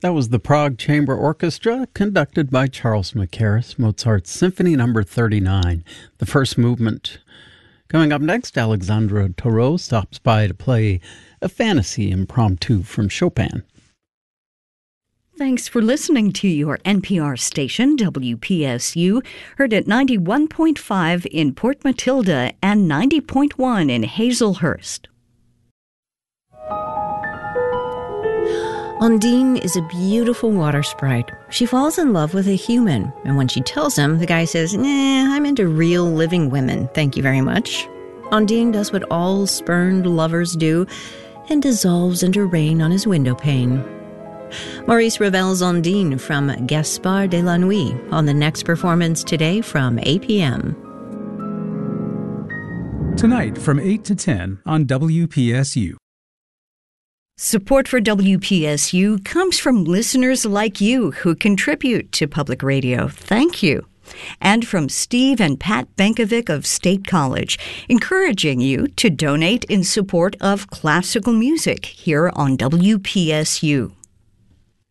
That was the Prague Chamber Orchestra, conducted by Charles Mackerras, Mozart's Symphony No. 39, the first movement. Coming up next, Alexandra Thoreau stops by to play a fantasy impromptu from Chopin. Thanks for listening to your NPR station, WPSU, heard at 91.5 in Port Matilda and 90.1 in Hazelhurst. Ondine is a beautiful water sprite. She falls in love with a human, and when she tells him, the guy says, I'm into real living women, thank you very much. Ondine does what all spurned lovers do and dissolves into rain on his window pane. Maurice Ravel's Ondine from Gaspard de la Nuit on the next performance today from 8 p.m. Tonight from 8 to 10 on WPSU. Support for WPSU comes from listeners like you who contribute to public radio. Thank you. And from Steve and Pat Benkovic of State College, encouraging you to donate in support of classical music here on WPSU.